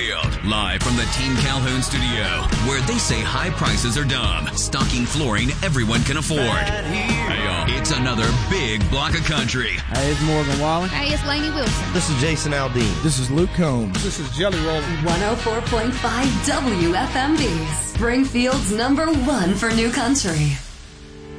Springfield. Live from the Team Calhoun studio, where they say high prices are dumb. Stocking flooring everyone can afford. Hey, y'all, it's another big block of country. Hey, it's Morgan Wallen. Hey, it's Lainey Wilson. This is Jason Aldean. This is Luke Combs. This is Jelly Roll. 104.5 WFMD. Springfield's #1 for new country.